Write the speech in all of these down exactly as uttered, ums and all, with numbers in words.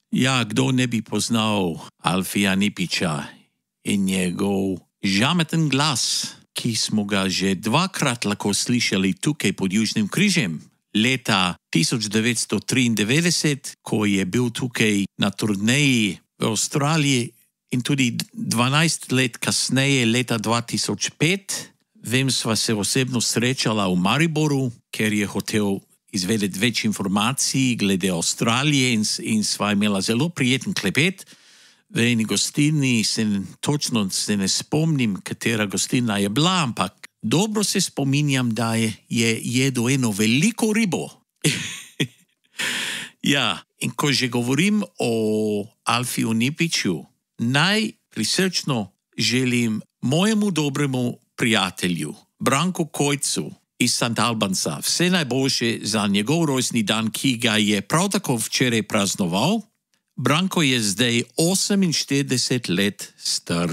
Ja, kdo ne bi poznal Alfija Nipiča in njegov žameten glas, ki smo ga že dvakrat lahko slišali tukaj pod Južnim križem. Leta tisoč devetsto triindevetdeset, ko je bil tukaj na turneji v Avstraliji, in tudi dvanajst let kasneje, leta dva tisoč pet, vem, sva se osebno srečala v Mariboru, ker je hotel izvedeti več informacij glede Avstralije in, in sva imela zelo prijeten klepet. V eni gostilni se točno se ne spomnim, katera gostilna je bila, ampak dobro se spominjam, da je, je jedel eno veliko ribo. Ja, in ko že govorim o Alfiju Nipiču, naj prisrčno želim mojemu dobremu prijatelju, Branku Kojcu iz Sant Albansa, vse najboljše za njegov rojstni dan, ki ga je prav tako včeraj praznoval. Branko je zdaj oseminštirideset let star.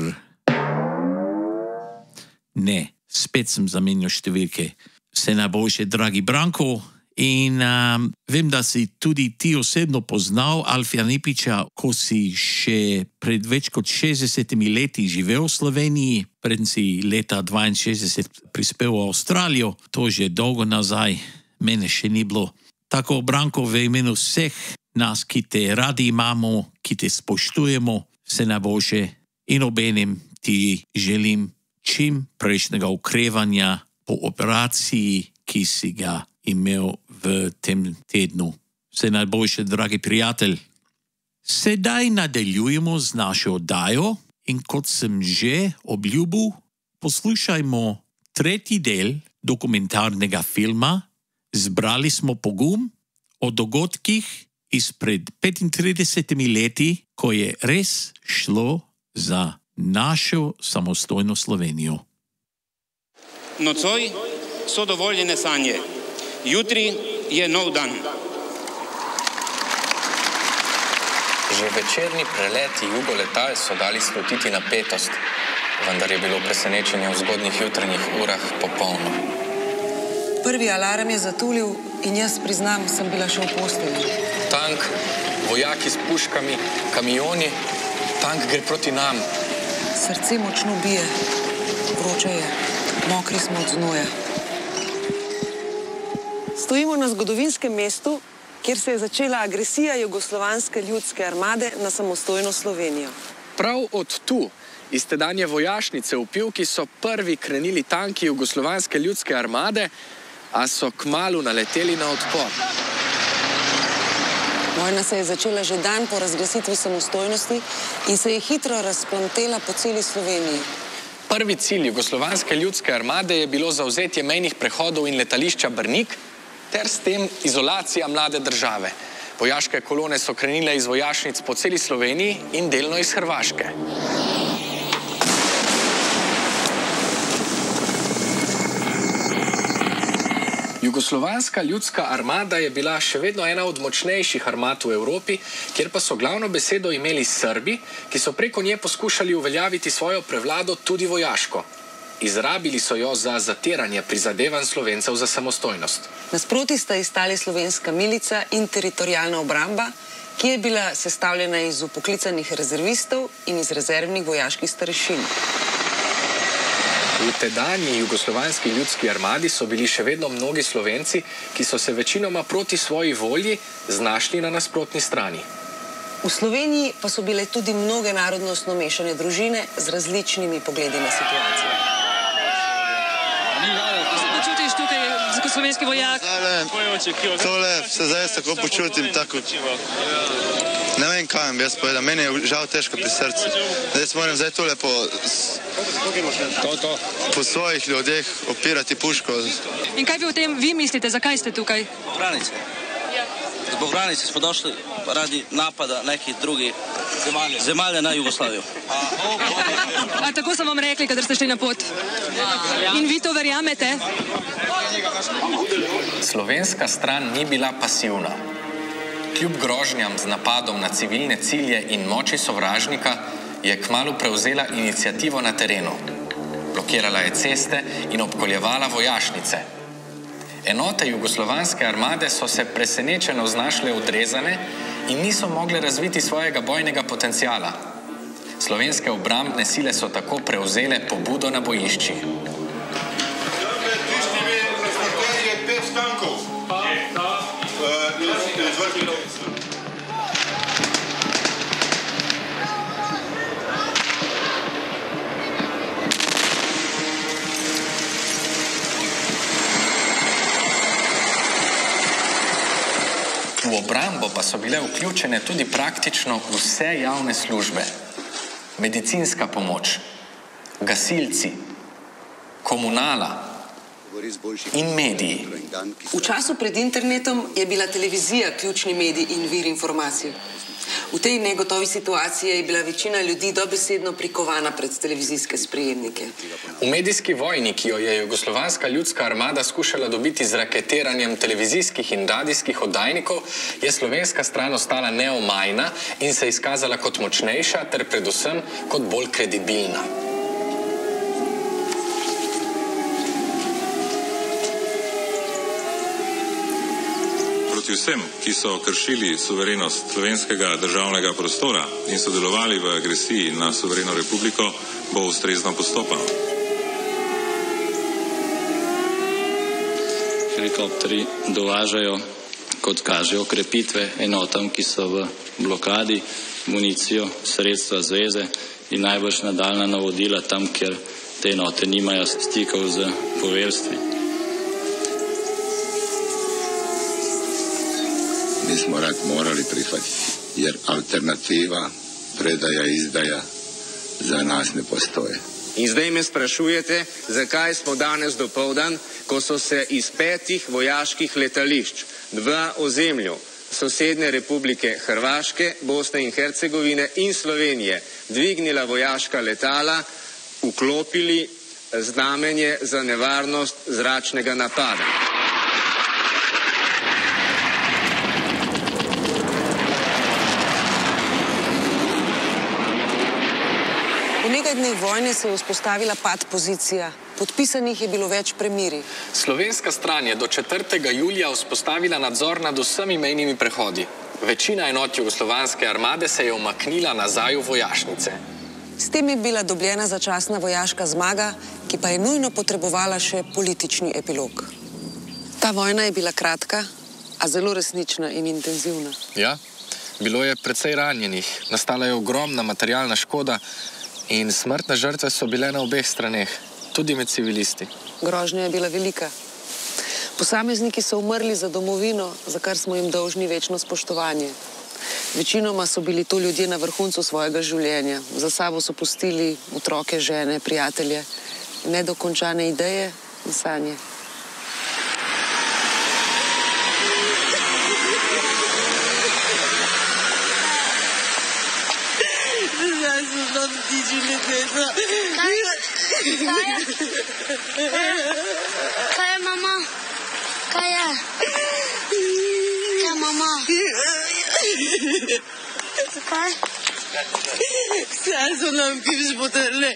Ne, spet sem zamenjal številke. Vse najboljše, dragi Branko. In um, vem, da si tudi ti osebno poznal Alfija Nipiča, ko si še pred več kot šestdesetimi leti živel v Sloveniji, preden si leta dvainšestdeset prispel v Avstralijo, to že dolgo nazaj, mene še ni bilo. Tako, Branko, v imenu vseh nas, ki te radi imamo, ki te spoštujemo, vse najboljše in obenem ti želim čim prejšnjega okrevanja po operaciji, ki si ga imel v tem tednu. Vse najboljše, dragi prijatelj. Sedaj nadaljujemo z našo oddajo in kot sem že obljubil, poslušajmo tretji del dokumentarnega filma Zbrali smo pogum o dogodkih izpred petintridesetimi leti, ko je res šlo za našo samostojno Slovenijo. Nocoj so dovoljene sanje. Jutri je nov dan. Že večerni preleti jugoletal so dali slutiti napetost, vendar je bilo presenečenje v zgodnjih jutranjih urah popolno. Prvi alarm je zatulil in jaz priznam, sem bila še v postelji. Tank, vojaki s puškami, kamioni, tank gre proti nam. Srce močno bije, vroče je, mokri smo od znoja. Stojimo na zgodovinskem mestu, kjer se je začela agresija Jugoslovanske ljudske armade na samostojno Slovenijo. Prav od tu, iz tedanje vojašnice v Pivki, so prvi krenili tanki Jugoslovanske ljudske armade, a so kmalu naleteli na odpor. Vojna se je začela že dan po razglasitvi samostojnosti in se je hitro razplantela po celi Sloveniji. Prvi cilj Jugoslovanske ljudske armade je bilo zavzetje mejnih prehodov in letališča Brnik, ter s tem izolacija mlade države. Vojaške kolone so krenile iz vojašnic po celi Sloveniji in delno iz Hrvaške. Jugoslovanska ljudska armada je bila še vedno ena od močnejših armad v Evropi, kjer pa so glavno besedo imeli Srbi, ki so preko nje poskušali uveljaviti svojo prevlado tudi vojaško. Izrabili so jo za zatiranje prizadevanj Slovencev za samostojnost. Nasproti sta izstali slovenska milica in teritorialna obramba, ki je bila sestavljena iz upoklicanih rezervistov in iz rezervnih vojaških starešin. V tedanji Jugoslovanski ljudski armadi so bili še vedno mnogi Slovenci, ki so se večinoma proti svoji volji znašli na nasprotni strani. V Sloveniji pa so bile tudi mnoge narodnostno mešane družine z različnimi pogledi na situacijo. Kako se počutiš tukaj kot slovenski vojak? Tole se zdaj tako počutim, tako... Ne vem, kaj vam jaz povedam. Meni je žal težko pri srcu. Zdaj se moram zdaj tole po... po svojih ljudeh opirati puško. In kaj vi o tem vi mislite? Zakaj ste tukaj? Granice. Zbog granice smo došli radi napada nekih drugih zemalja na Jugoslavijo. A tako so vam rekli, kadar ste šli na pot? In vi to verjamete? Slovenska stran ni bila pasivna. Kljub grožnjam z napadom na civilne cilje in moči sovražnika je kmalu prevzela iniciativo na terenu. Blokirala je ceste in obkoljevala vojašnice. Enote jugoslovanske armade so se presenečeno znašle odrezane in niso mogle razviti svojega bojnega potenciala. Slovenske obrambne sile so tako prevzele pobudo na bojiščih. V obrambo pa so bile vključene tudi praktično vse javne službe. Medicinska pomoč, gasilci, komunala in mediji. V času pred internetom je bila televizija ključni medij in vir informacij. V tej negotovi situaciji je bila večina ljudi dobesedno prikovana pred televizijske sprejemnike. V medijski vojni, ki jo je jugoslovanska ljudska armada skušala dobiti z raketiranjem televizijskih in radijskih oddajnikov, je slovenska stran ostala neomajna in se izkazala kot močnejša ter predvsem kot bolj kredibilna. Proti vsem, ki so kršili suverenost slovenskega državnega prostora in sodelovali v agresiji na suvereno republiko, bo ustrezno postopano. Helikopteri dovažajo, kot kaže, okrepitve enotam, ki so v blokadi, municijo, sredstva zveze in najbrž nadaljna navodila tam, kjer te enote nimajo stikov z poveljstvi. Mi smo rat morali prihvatiti, jer alternativa, predaja, izdaja za nas ne postoje. In zdaj me sprašujete, zakaj smo danes dopoldan, ko so se iz petih vojaških letališč v ozemlju sosednje republike Hrvaške, Bosne in Hercegovine in Slovenije dvignila vojaška letala, vklopili znamenje za nevarnost zračnega napada. V nekaj dneh vojne se je vzpostavila pad pozicija. Podpisanih je bilo več premirij. Slovenska stran je do četrtega julija vzpostavila nadzor nad vsemi mejnimi prehodi. Večina enot jugoslovanske armade se je umaknila nazaj v vojašnice. S tem je bila dobljena začasna vojaška zmaga, ki pa je nujno potrebovala še politični epilog. Ta vojna je bila kratka, a zelo resnična in intenzivna. Ja, bilo je precej ranjenih, nastala je ogromna materialna škoda in smrtne žrtve so bile na obeh straneh, tudi med civilisti. Grožnja je bila velika. Posamezniki so umrli za domovino, za kar smo jim dolžni večno spoštovanje. Večinoma so bili to ljudje na vrhuncu svojega življenja. Za sabo so pustili otroke, žene, prijatelje, nedokončane ideje in sanje. Kaj je, mama? Kaj je? Kaj je, mama? Kaj? Vse so nam kipš potrli.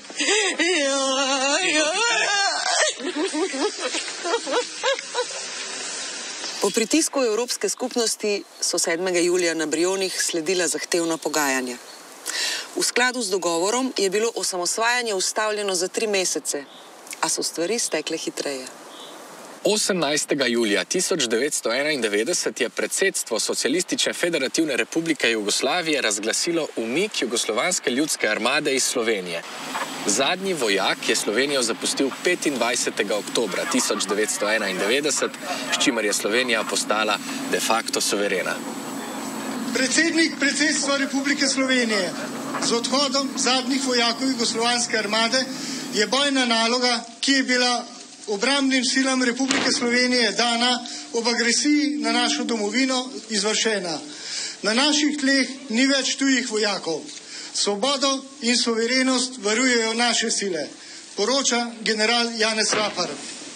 Po pritisku Evropske skupnosti so sedmega julija na Brionih sledila zahtevna pogajanja. V skladu z dogovorom je bilo osamosvajanje ustavljeno za tri mesece, a so stvari stekle hitreje. osemnajstega julija tisoč devetsto enaindevetdeset je predsedstvo Socialistične federativne republike Jugoslavije razglasilo umik Jugoslovanske ljudske armade iz Slovenije. Zadnji vojak je Slovenijo zapustil petindvajsetega oktobra tisoč devetsto enaindevetdeset, s čimer je Slovenija postala de facto suverena. Predsednik predsedstva Republike Slovenije z odhodom zadnjih vojakov Jugoslovanske armade je bojna naloga, ki je bila obrambnim silam Republike Slovenije dana ob agresiji na našo domovino, izvršena. Na naših tleh ni več tujih vojakov. Svobodo in suverenost varujejo naše sile, poroča general Janez Rapar.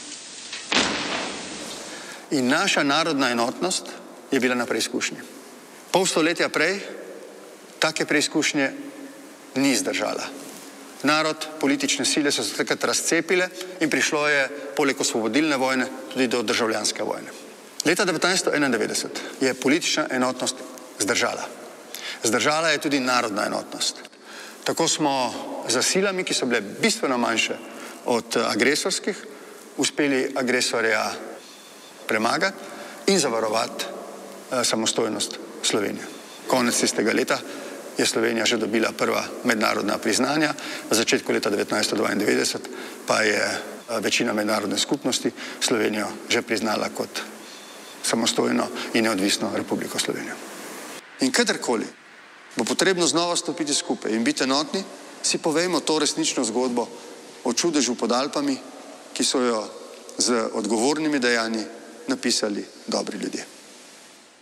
In naša narodna enotnost je bila na preizkušnji. Pol stoletja prej take preizkušnje ni zdržala. narod, politične sile so se takrat razcepile in prišlo je poleg osvobodilne vojne tudi do državljanske vojne. Leta devetnajststo enaindevetdeset je politična enotnost zdržala. Zdržala je tudi narodna enotnost. Tako smo za silami, ki so bile bistveno manjše od agresorskih, uspeli agresorja premagati in zavarovati eh, samostojnost Slovenije. Konec tistega leta je Slovenija že dobila prva mednarodna priznanja, na začetku leta devetnajststo dvaindevetdeset pa je večina mednarodne skupnosti Slovenijo že priznala kot samostojno in neodvisno Republiko Slovenijo. In kadarkoli bo potrebno znova stopiti skupaj in biti enotni, si povejmo to resnično zgodbo o čudežu pod Alpami, ki so jo z odgovornimi dejanji napisali dobri ljudje.